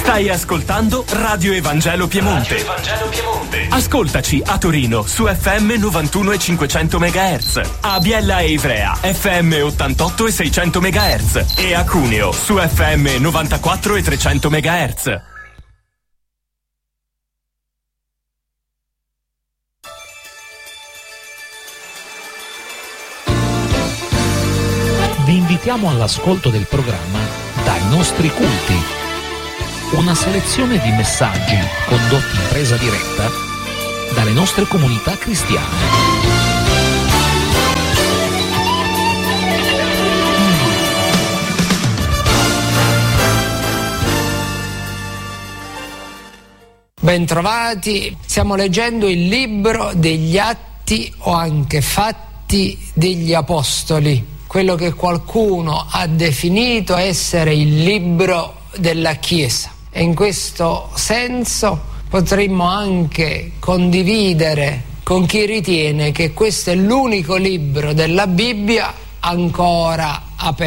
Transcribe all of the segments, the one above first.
Stai ascoltando Radio Evangelo Piemonte. Ascoltaci a Torino su FM 91 e 500 MHz, a Biella e Ivrea FM 88 e 600 MHz e a Cuneo su FM 94 e 300 MHz. Vi invitiamo all'ascolto del programma Dai nostri culti. Una selezione di messaggi condotti in presa diretta dalle nostre comunità cristiane. Bentrovati, stiamo leggendo il libro degli Atti o anche Fatti degli Apostoli, quello che qualcuno ha definito essere il libro della Chiesa. E in questo senso potremmo anche condividere con chi ritiene che questo è l'unico libro della Bibbia ancora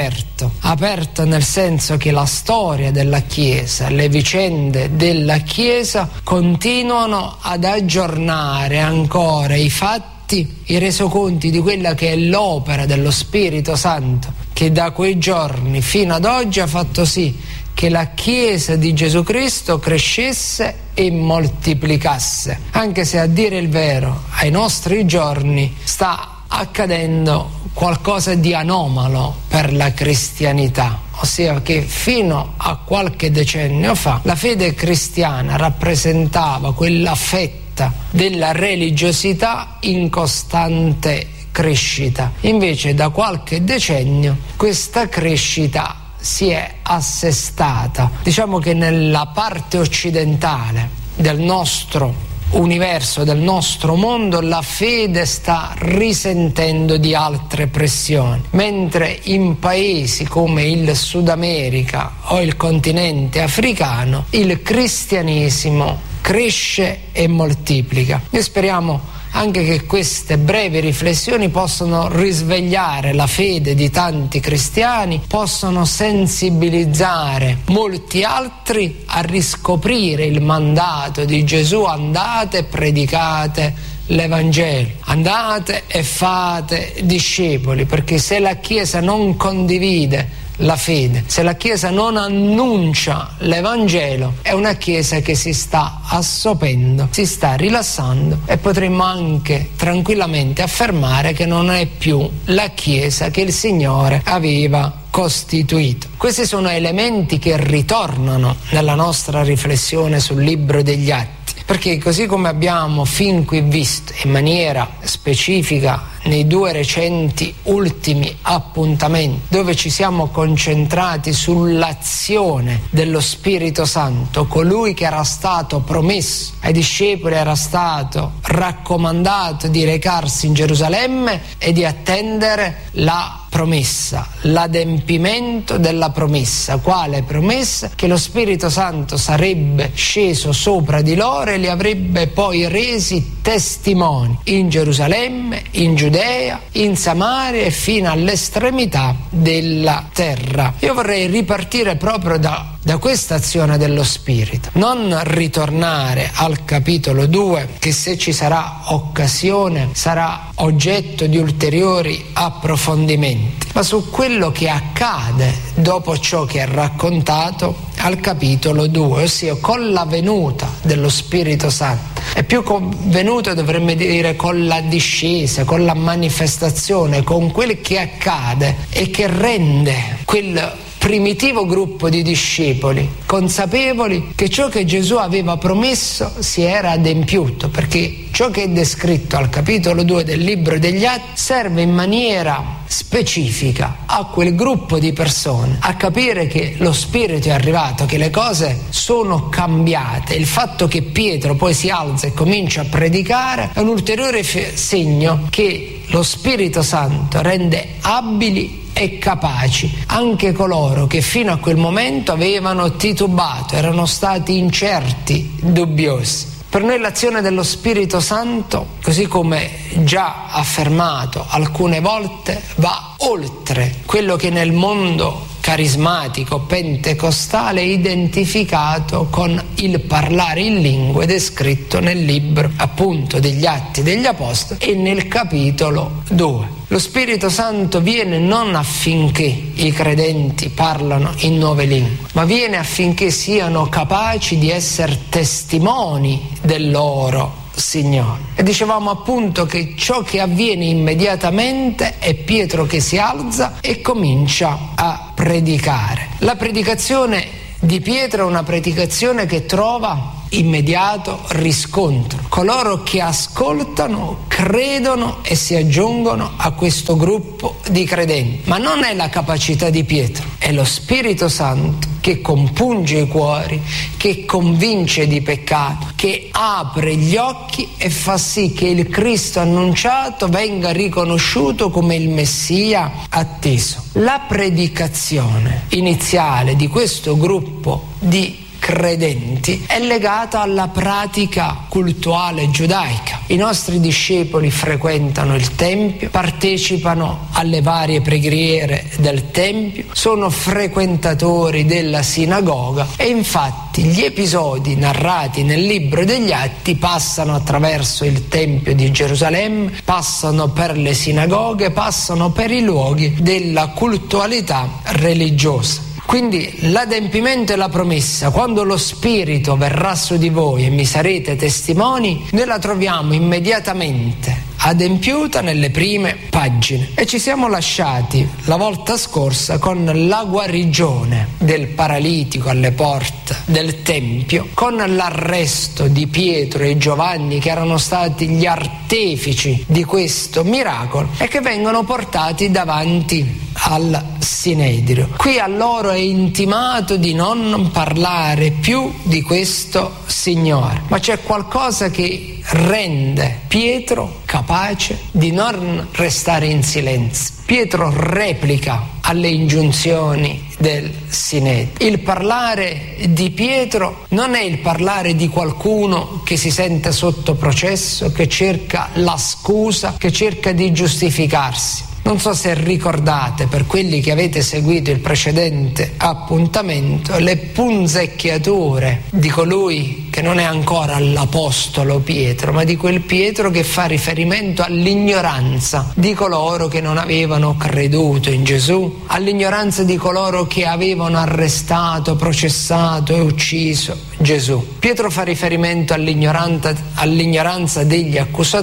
aperto nel senso che la storia della Chiesa, le vicende della Chiesa continuano ad aggiornare ancora i fatti, i resoconti di quella che è l'opera dello Spirito Santo, che da quei giorni fino ad oggi ha fatto sì che la Chiesa di Gesù Cristo crescesse e moltiplicasse, anche se a dire il vero ai nostri giorni sta accadendo qualcosa di anomalo per la cristianità, ossia che fino a qualche decennio fa la fede cristiana rappresentava quella fetta della religiosità in costante crescita. Invece da qualche decennio questa crescita si è assestata. Diciamo che nella parte occidentale del nostro universo, del nostro mondo, la fede sta risentendo di altre pressioni, mentre in paesi come il Sud America o il continente africano il cristianesimo cresce e moltiplica. Noi speriamo anche che queste brevi riflessioni possano risvegliare la fede di tanti cristiani, possano sensibilizzare molti altri a riscoprire il mandato di Gesù: andate e predicate l'Evangelo, andate e fate discepoli, perché se la Chiesa non condivide la fede, se la Chiesa non annuncia l'Evangelo, è una Chiesa che si sta assopendo, si sta rilassando, e potremmo anche tranquillamente affermare che non è più la Chiesa che il Signore aveva costituito. Questi sono elementi che ritornano nella nostra riflessione sul libro degli Atti, perché così come abbiamo fin qui visto in maniera specifica nei due recenti ultimi appuntamenti, dove ci siamo concentrati sull'azione dello Spirito Santo, colui che era stato promesso ai discepoli, era stato raccomandato di recarsi in Gerusalemme e di attendere la promessa, l'adempimento della promessa. Quale promessa? Che lo Spirito Santo sarebbe sceso sopra di loro e li avrebbe poi resi testimoni in Gerusalemme, in Giudea, in Samaria e fino all'estremità della terra. Io vorrei ripartire proprio da questa azione dello Spirito, non ritornare al capitolo 2, che se ci sarà occasione sarà oggetto di ulteriori approfondimenti, ma su quello che accade dopo ciò che è raccontato al capitolo 2, ossia con la venuta dello Spirito Santo. E più con venuta dovremmo dire con la discesa, con la manifestazione, con quel che accade e che rende quel primitivo gruppo di discepoli consapevoli che ciò che Gesù aveva promesso si era adempiuto, perché ciò che è descritto al capitolo 2 del libro degli Atti serve in maniera specifica a quel gruppo di persone a capire che lo Spirito è arrivato, che le cose sono cambiate. Il fatto che Pietro poi si alza e comincia a predicare è un ulteriore segno che lo Spirito Santo rende abili e capaci anche coloro che fino a quel momento avevano titubato, erano stati incerti, dubbiosi. Per noi l'azione dello Spirito Santo, così come già affermato alcune volte, va oltre quello che nel mondo carismatico pentecostale identificato con il parlare in lingue descritto nel libro appunto degli Atti degli Apostoli e nel capitolo 2. Lo Spirito Santo viene non affinché i credenti parlano in nuove lingue, ma viene affinché siano capaci di essere testimoni del loro Signore. E dicevamo appunto che ciò che avviene immediatamente è Pietro che si alza e comincia a predicare. La predicazione di Pietro è una predicazione che trova immediato riscontro. Coloro che ascoltano credono e si aggiungono a questo gruppo di credenti. Ma non è la capacità di Pietro, è lo Spirito Santo che compunge i cuori, che convince di peccato, che apre gli occhi e fa sì che il Cristo annunciato venga riconosciuto come il Messia atteso. La predicazione iniziale di questo gruppo di credenti è legata alla pratica cultuale giudaica. I nostri discepoli frequentano il Tempio, partecipano alle varie preghiere del Tempio, sono frequentatori della sinagoga e infatti gli episodi narrati nel libro degli Atti passano attraverso il Tempio di Gerusalemme, passano per le sinagoghe, passano per i luoghi della cultualità religiosa. Quindi l'adempimento e la promessa, quando lo Spirito verrà su di voi e mi sarete testimoni, noi la troviamo immediatamente adempiuta nelle prime pagine. E ci siamo lasciati la volta scorsa con la guarigione del paralitico alle porte del Tempio, con l'arresto di Pietro e Giovanni che erano stati gli artefici di questo miracolo e che vengono portati davanti al Sinedrio. Qui a loro è intimato di non parlare più di questo Signore, ma c'è qualcosa che rende Pietro capace di non restare in silenzio. Pietro replica alle ingiunzioni del Sinedrio. Il parlare di Pietro non è il parlare di qualcuno che si sente sotto processo, che cerca la scusa, che cerca di giustificarsi. Non so se ricordate, per quelli che avete seguito il precedente appuntamento, le punzecchiature di colui che non è ancora l'apostolo Pietro, ma di quel Pietro che fa riferimento all'ignoranza di coloro che non avevano creduto in Gesù, all'ignoranza di coloro che avevano arrestato, processato e ucciso Gesù. Pietro fa riferimento all'ignoranza degli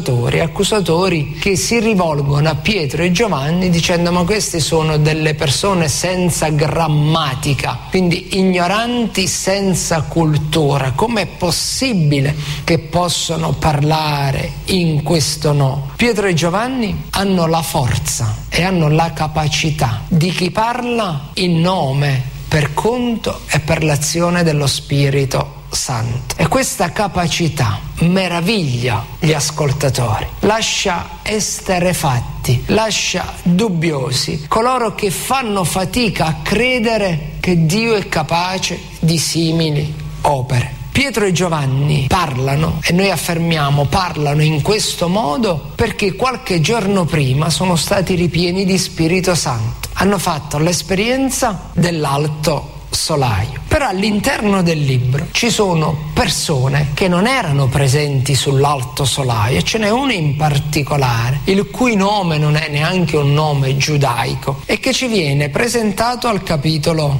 accusatori che si rivolgono a Pietro e Giovanni dicendo: ma queste sono delle persone senza grammatica, quindi ignoranti senza cultura. Com'è possibile che possono parlare in questo no? Pietro e Giovanni hanno la forza e hanno la capacità di chi parla in nome, per conto e per l'azione dello Spirito Santo. E questa capacità meraviglia gli ascoltatori, lascia esterrefatti, lascia dubbiosi coloro che fanno fatica a credere che Dio è capace di simili opere. Pietro e Giovanni parlano, e noi affermiamo parlano in questo modo perché qualche giorno prima sono stati ripieni di Spirito Santo, hanno fatto l'esperienza dell'alto solaio. Però all'interno del libro ci sono persone che non erano presenti sull'alto solaio, e ce n'è una in particolare il cui nome non è neanche un nome giudaico e che ci viene presentato al capitolo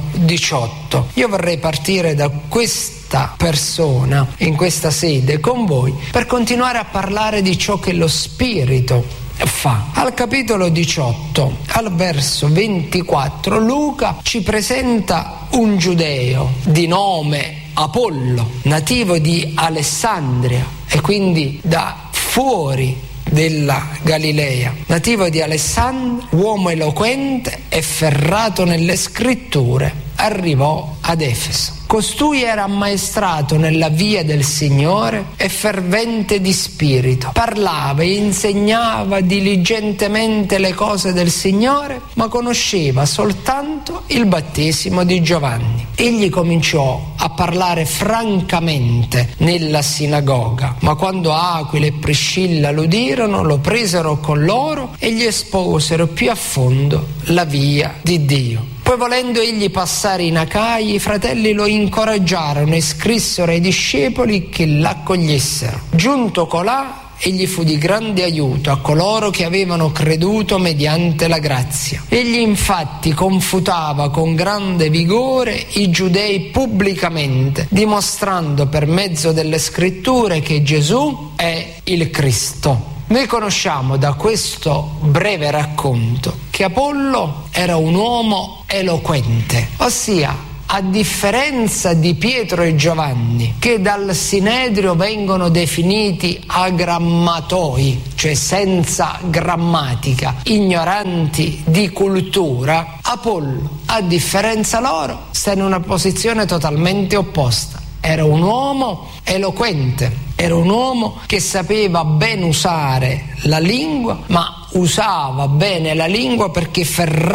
18. Io vorrei partire da questa persona in questa sede con voi per continuare a parlare di ciò che lo Spirito fa. Al capitolo 18, al verso 24, Luca ci presenta un giudeo di nome Apollo, nativo di Alessandria e quindi da fuori della Galilea, nativo di Alessandria, uomo eloquente e ferrato nelle scritture, arrivò ad Efeso. Costui era ammaestrato nella via del Signore e fervente di spirito. Parlava e insegnava diligentemente le cose del Signore, ma conosceva soltanto il battesimo di Giovanni. Egli cominciò a parlare francamente nella sinagoga, ma quando Aquila e Priscilla l'udirono, lo presero con loro e gli esposero più a fondo la via di Dio. Poi, volendo egli passare in Acaia, i fratelli lo incoraggiarono e scrissero ai discepoli che l'accogliessero. Giunto colà, egli fu di grande aiuto a coloro che avevano creduto mediante la grazia. Egli infatti confutava con grande vigore i giudei pubblicamente, dimostrando per mezzo delle scritture che Gesù è il Cristo. Noi conosciamo da questo breve racconto che Apollo era un uomo eloquente, ossia, a differenza di Pietro e Giovanni, che dal Sinedrio vengono definiti agrammatoi, cioè senza grammatica, ignoranti di cultura, Apollo, a differenza loro, sta in una posizione totalmente opposta. Era un uomo eloquente, era un uomo che sapeva ben usare la lingua, ma usava bene la lingua perché ferrava